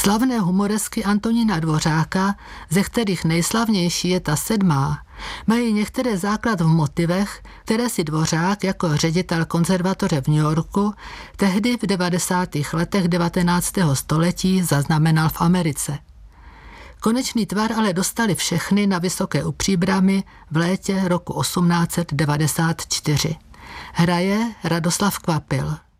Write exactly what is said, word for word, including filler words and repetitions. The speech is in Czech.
Slavné humoresky Antonína Dvořáka, ze kterých nejslavnější je ta sedmá, mají některé základ v motivech, které si Dvořák jako ředitel konzervatoře v New Yorku tehdy v devadesátých letech devatenáctého století zaznamenal v Americe. Konečný tvar ale dostali všechny na Vysoké u Příbrami v létě roku osmnáct set devadesát čtyři. Hraje Radoslav Kvapil.